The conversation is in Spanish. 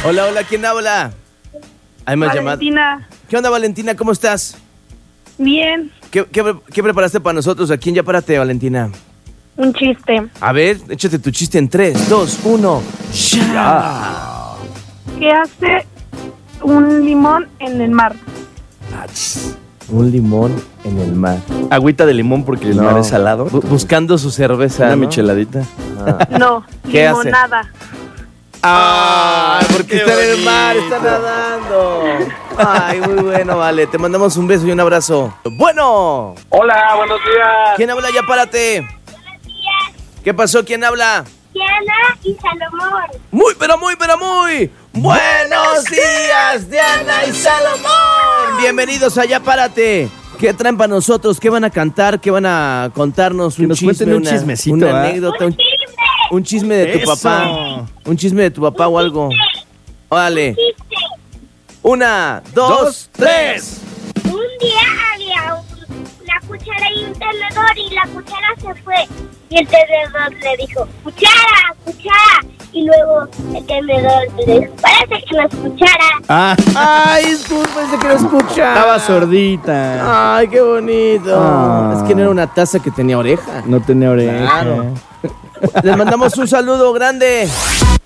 Hola, hola, ¿quién habla? Hay más llamadas. Valentina. ¿Qué onda, Valentina? ¿Cómo estás? Bien. ¿Qué preparaste para nosotros aquí en Ya Párate, Valentina? Un chiste. A ver, échate tu chiste en 3, 2, 1. ¡Ya! ¿Qué hace un limón en el mar? Un limón en el mar. Agüita de limón porque el mar es salado. Buscando su cerveza, Una ¿no? micheladita. Ah. No, ¿Qué hace? limonada. ¡Ay, porque qué está en el mar, bonito! está nadando! Ay, muy bueno, vale. Te mandamos un beso y un abrazo. Bueno, Hola, buenos días. ¿quién habla? Ya párate. ¿Qué pasó? ¿Quién habla? Diana y Salomón. Muy, pero muy, pero muy. ¡Buenos días, Diana y Salomón! Bienvenidos a Ya Párate. ¿Qué traen para nosotros? ¿Qué van a cantar? ¿Qué van a contarnos? Que nos cuenten un chismecito, una ¿eh? anécdota, Un chisme. un chisme de tu Eso. papá. Un chisme de tu papá o algo. Órale. Chiste. 1, 2, 3. Un día había una cuchara y un tenedor y la cuchara se fue. Y el tenedor le dijo, cuchara, cuchara. Y luego el tenedor le dijo, parece que no es cuchara. Ah, Ay, discúlpense que no escucha. estaba sordita. Ay, qué bonito. Ah. Es que no era una taza que tenía oreja. No tenía oreja. Claro. Les mandamos un saludo grande.